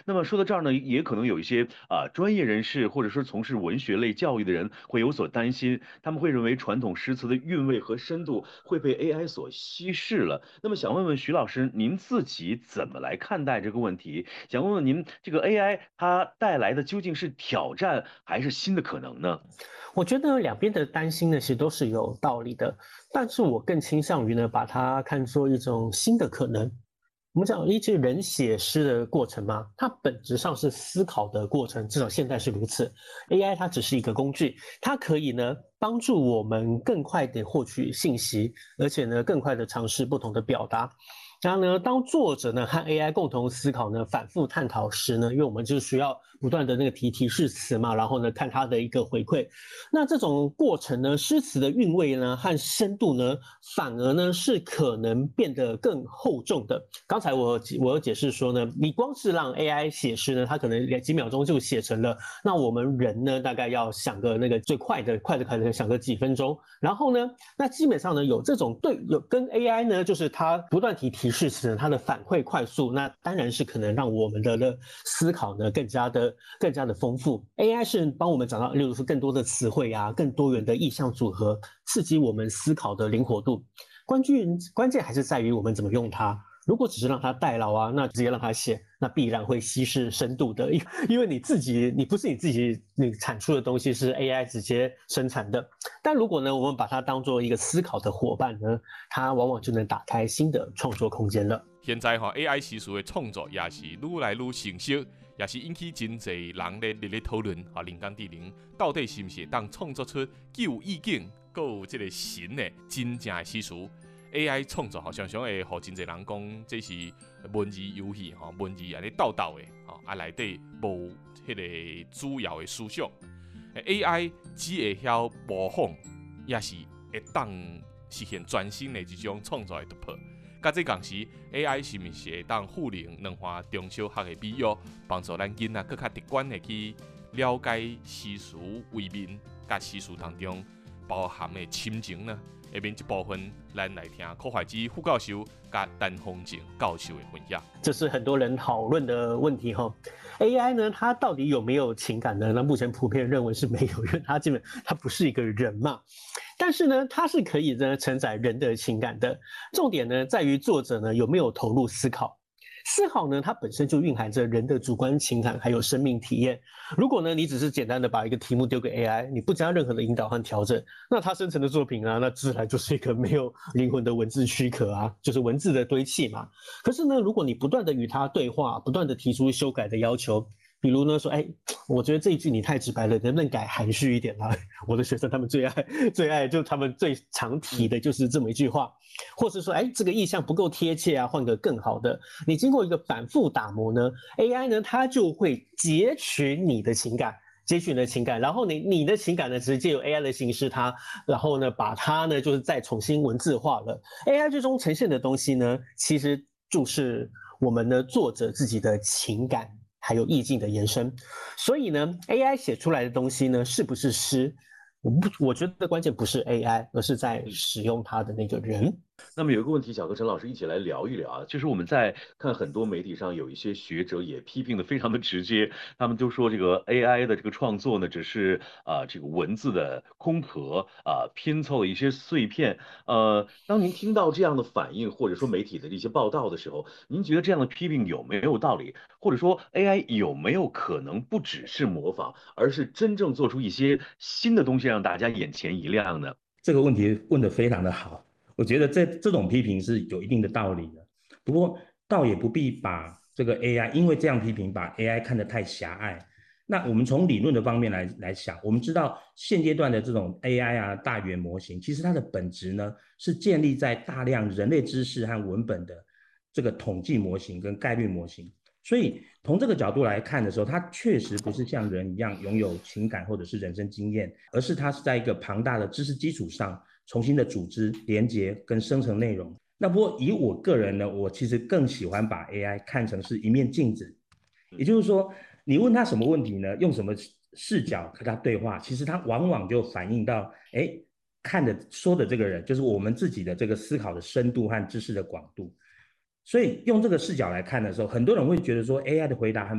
那么说到这儿呢，也可能有一些专业人士或者说从事文学类教育的人会有所担心，他们会认为传统诗词的韵味和深度会被 AI 所稀释了。那么想问问徐老师，您自己怎么来看待这个问题？想问问您，这个 AI 它带来的究竟是挑战还是新的可能呢？ 我觉得两边的担心呢，其实都是有道理的，但是我更倾向于呢，把它看作一种新的可能。我们讲，一直人写诗的过程嘛，它本质上是思考的过程，至少现在是如此。AI 它只是一个工具，它可以呢帮助我们更快的获取信息，而且呢更快的尝试不同的表达。然后呢，当作者呢和 AI 共同思考呢，反复探讨时呢，因为我们就需要不断的那个提示词嘛，然后呢看它的一个回馈。那这种过程呢，诗词的韵味呢和深度呢，反而呢是可能变得更厚重的。刚才我有解释说呢，你光是让 AI 写诗呢，它可能几秒钟就写成了，那我们人呢大概要想个那个最快的想个几分钟。然后呢，那基本上呢有这种有跟 AI 呢，就是它不断提示词，它的反馈快速，那当然是可能让我们的思考呢更加的丰富。AI 是帮我们找到，例如说更多的词汇啊，更多元的意象组合，刺激我们思考的灵活度。关键还是在于我们怎么用它。如果只是让它代劳啊，那直接让它写，那必然会稀释深度的，因为你不是你自己产出的东西是 AI 直接生产的。但如果呢，我们把它当做一个思考的伙伴呢，它往往就能打开新的创作空间了。 现在AI 诗词的创作也是愈来愈成熟，也是引起真侪人咧讨论人工智能到底是不是当创作出既有意境，又有这个神的真正的诗词。AI 创作常常会互真侪人讲，这是文字游戏文字安尼斗的内底无迄个主要的思想。AI 只会晓模仿，也是会当实现全新的这种创作的突破。甲这同时 ，AI 是毋是会当赋能两化中小学的美育，帮助咱囡仔更加直观的去了解诗词为面，甲诗词当中包含的深情呢？下面一部分，咱来听柯怀之副教授甲陈宏正教授的分享。 这是很多人讨论的问题哈。AI 呢，它到底有没有情感呢？那目前普遍认为是没有，因为它不是一个人嘛。但是呢，它是可以呢承载人的情感的。重点呢在于作者呢有没有投入思考。思考呢，它本身就蕴含着人的主观情感还有生命体验。如果呢，你只是简单的把一个题目丢给 AI，你不加任何的引导和调整，那它生成的作品啊，那自然就是一个没有灵魂的文字躯壳啊，就是文字的堆砌嘛。可是呢，如果你不断的与它对话，不断的提出修改的要求，比如呢说，我觉得这一句你太直白了，能不能改含蓄一点啦？我的学生他们最爱，就他们最常提的就是这么一句话。或是说，这个意象不够贴切啊，换个更好的。你经过一个反复打磨呢，AI 呢，它就会截取你的情感。然后你的情感呢，直接由 AI 的形式然后呢，把它呢，就是再重新文字化了。AI 最终呈现的东西呢，其实就是我们的作者自己的情感还有意境的延伸。所以呢，AI 写出来的东西呢，是不是诗？我觉得关键不是 AI，而是在使用它的那个人。 那么有一个问题，想和陈老师一起来聊一聊啊，就是我们在看很多媒体上有一些学者也批评的非常的直接，他们就说这个 AI 的这个创作呢，只是这个文字的空壳拼凑的一些碎片。当您听到这样的反应或者说媒体的一些报道的时候，您觉得这样的批评有没有道理？或者说 AI 有没有可能不只是模仿，而是真正做出一些新的东西，让大家眼前一亮呢？ 这个问题问得非常的好，我觉得这种批评是有一定的道理的。不过，倒也不必把这个 AI，因为这样批评把 AI 看得太狭隘。那我们从理论的方面来想，我们知道现阶段的这种 AI 啊大语言模型，其实它的本质呢是建立在大量人类知识和文本的这个统计模型跟概率模型。所以从这个角度来看的时候，它确实不是像人一样拥有情感或者是人生经验，而是它是在一个庞大的知识基础上重新的组织、连接跟生成内容。那不过以我个人呢，我其实更喜欢把 AI 看成是一面镜子，也就是说，你问他什么问题呢？用什么视角跟他对话，其实他往往就反映到，看的说的这个人，就是我们自己的这个思考的深度和知识的广度。所以用这个视角来看的时候，很多人会觉得说 AI 的回答很